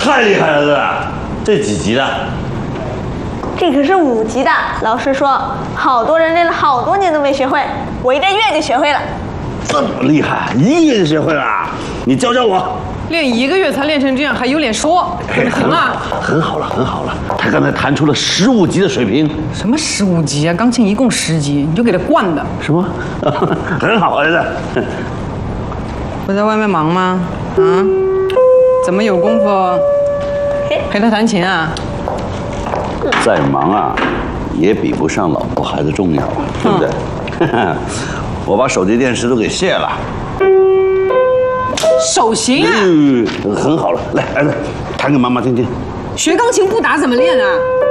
太厉害了，儿子！这几级的？ 这可是5级的。老师说，好多人练了好多年都没学会，我1个月就学会了。 这么厉害，1个月就学会了？你教教我。 练1个月才练成这样，还有脸说？怎么行啊？ 很好了，很好了。他刚才弹出了15级的水平。 什么15级啊？钢琴一共10级，你就给他惯的。 什么？很好，儿子。 不在外面忙吗？啊？怎么有功夫陪他弹琴啊？ 再忙啊，也比不上老婆孩子重要，对不对？我把手机电视都给卸了。 手型啊！ 很好了，来，儿子，弹给妈妈听听。 学钢琴不打怎么练啊？